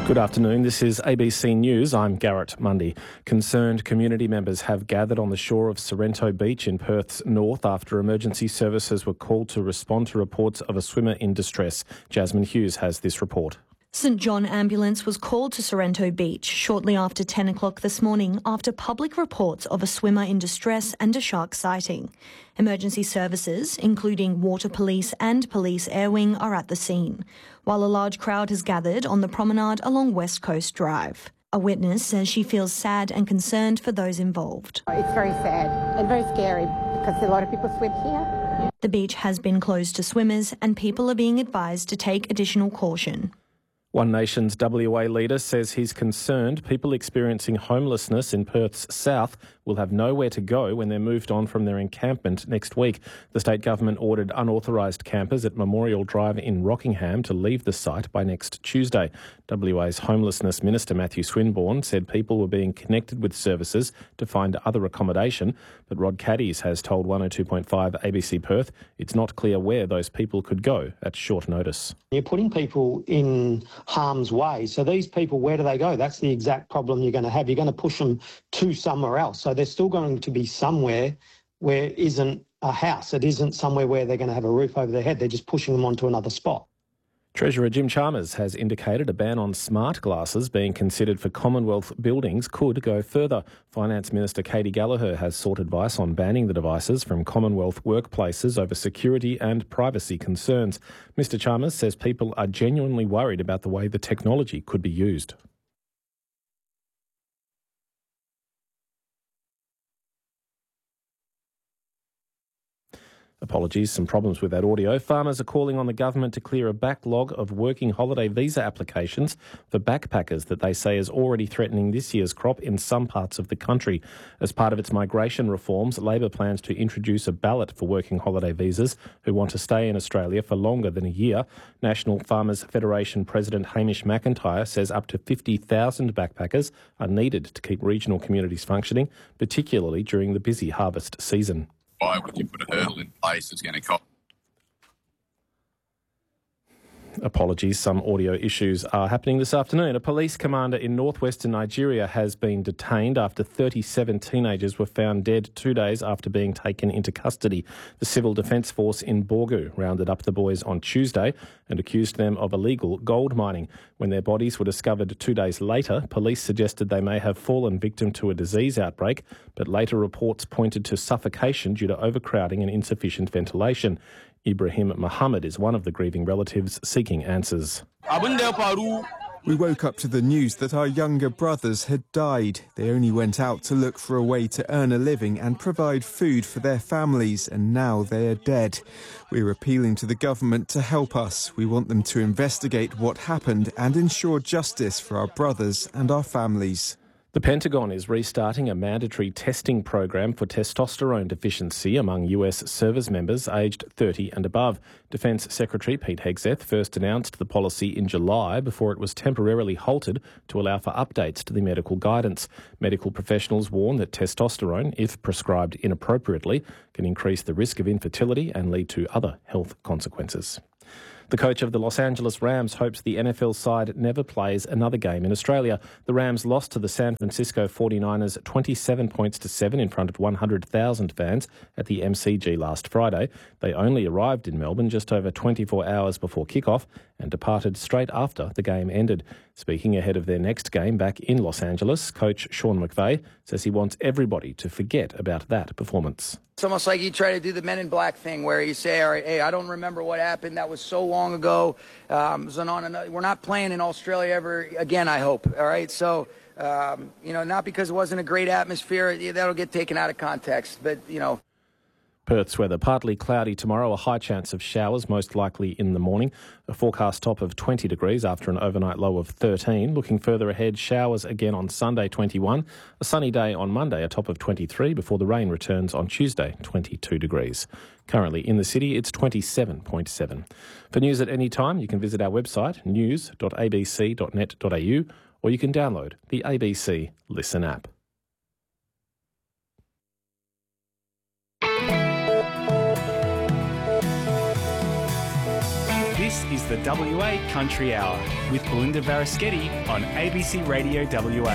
Good afternoon. This is ABC News. I'm Garrett Mundy. Concerned community members have gathered on the shore of Sorrento Beach in Perth's north after emergency services were called to respond to reports of a swimmer in distress. Jasmine Hughes has this report. St John Ambulance was called to Sorrento Beach shortly after 10 o'clock this morning after public reports of a swimmer in distress and a shark sighting. Emergency services, including Water Police and Police Air Wing, are at the scene, while a large crowd has gathered on the promenade along West Coast Drive. A witness says she feels sad and concerned for those involved. It's very sad and very scary because a lot of people swim here. The beach has been closed to swimmers and people are being advised to take additional caution. One Nation's WA leader says he's concerned people experiencing homelessness in Perth's south will have nowhere to go when they're moved on from their encampment next week. The state government ordered unauthorised campers at Memorial Drive in Rockingham to leave the site by next Tuesday. WA's Homelessness Minister Matthew Swinburne said people were being connected with services to find other accommodation, but Rod Caddies has told 102.5 ABC Perth it's not clear where those people could go at short notice. You're putting people in harm's way. So these people, where do they go? That's the exact problem you're going to have. You're going to push them to somewhere else. So they're still going to be somewhere where it isn't a house. It isn't somewhere where they're going to have a roof over their head. They're just pushing them onto another spot. Treasurer Jim Chalmers has indicated a ban on smart glasses being considered for Commonwealth buildings could go further. Finance Minister Katie Gallagher has sought advice on banning the devices from Commonwealth workplaces over security and privacy concerns. Mr Chalmers says people are genuinely worried about the way the technology could be used. Apologies, some problems with that audio. Farmers are calling on the government to clear a backlog of working holiday visa applications for backpackers that they say is already threatening this year's crop in some parts of the country. As part of its migration reforms, Labor plans to introduce a ballot for working holiday visas who want to stay in Australia for longer than a year. National Farmers Federation President Hamish McIntyre says up to 50,000 backpackers are needed to keep regional communities functioning, particularly during the busy harvest season. Why would you put a hurdle in place that's going to cost? Apologies, some audio issues are happening this afternoon. A police commander in northwestern Nigeria has been detained after 37 teenagers were found dead 2 days after being taken into custody. The Civil Defence Force in Borgu rounded up the boys on Tuesday and accused them of illegal gold mining. When their bodies were discovered 2 days later, police suggested they may have fallen victim to a disease outbreak, but later reports pointed to suffocation due to overcrowding and insufficient ventilation. Ibrahim Muhammad is one of the grieving relatives seeking answers. We woke up to the news that our younger brothers had died. They only went out to look for a way to earn a living and provide food for their families, and now they are dead. We're appealing to the government to help us. We want them to investigate what happened and ensure justice for our brothers and our families. The Pentagon is restarting a mandatory testing program for testosterone deficiency among US service members aged 30 and above. Defence Secretary Pete Hegseth first announced the policy in July before it was temporarily halted to allow for updates to the medical guidance. Medical professionals warn that testosterone, if prescribed inappropriately, can increase the risk of infertility and lead to other health consequences. The coach of the Los Angeles Rams hopes the NFL side never plays another game in Australia. The Rams lost to the San Francisco 49ers 27-7 in front of 100,000 fans at the MCG last Friday. They only arrived in Melbourne just over 24 hours before kickoff and departed straight after the game ended. Speaking ahead of their next game back in Los Angeles, coach Sean McVay says he wants everybody to forget about that performance. It's almost like you try to do the Men in Black thing where you say, all right, hey, I don't remember what happened. That was so long ago. We're not playing in Australia ever again, I hope. All right. So, not because it wasn't a great atmosphere. That'll get taken out of context. But, Perth's weather partly cloudy tomorrow, a high chance of showers, most likely in the morning. A forecast top of 20 degrees after an overnight low of 13. Looking further ahead, showers again on Sunday, 21. A sunny day on Monday, a top of 23, before the rain returns on Tuesday, 22 degrees. Currently in the city, it's 27.7. For news at any time, you can visit our website, news.abc.net.au, or you can download the ABC Listen app. This is the WA Country Hour with Belinda Varaschetti on ABC Radio WA.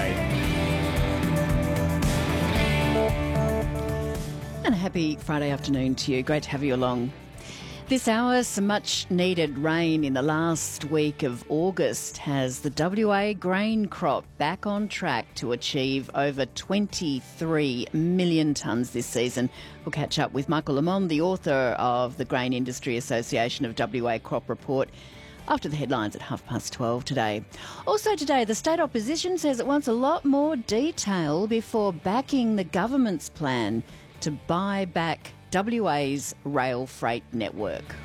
And a happy Friday afternoon to you. Great to have you along. This hour, some much needed rain in the last week of August has the WA grain crop back on track to achieve over 23 million tonnes this season. We'll catch up with Michael Lamond, the author of the Grain Industry Association of WA Crop Report, after the headlines at 12:30 today. Also today, the state opposition says it wants a lot more detail before backing the government's plan to buy back WA's rail freight network.